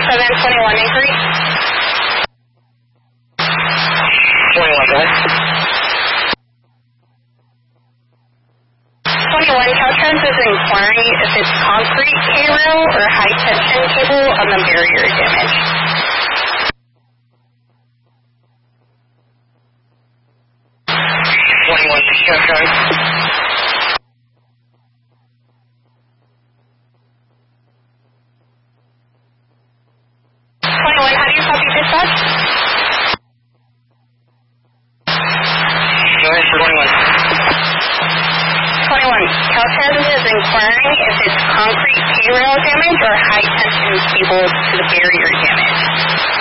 721 inquiry. 21, go ahead. 21, Caltrans is inquiring if it's concrete K-rail or high-tension cable on the barrier damage. Caltrans. 21, how do you copy dispatch? Go ahead for 21. 21, Caltrans is inquiring if it's concrete K-rail damage or high-tension cable to the barrier damage.